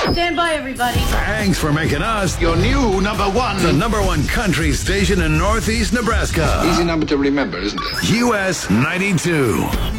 Stand by, everybody. Thanks for making us your new number one. The number one country station in Northeast Nebraska. Easy number to remember, isn't it? US 92.